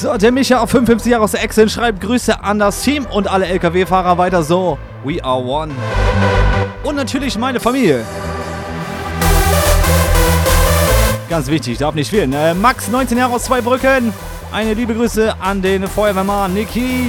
So, der Micha auf 55 Jahre aus der Exen schreibt Grüße an das Team und alle LKW-Fahrer weiter so. We are one. Und natürlich meine Familie. Ganz wichtig, darf nicht fehlen. Max, 19 Jahre aus Zweibrücken. Eine liebe Grüße an den Feuerwehrmann Niki.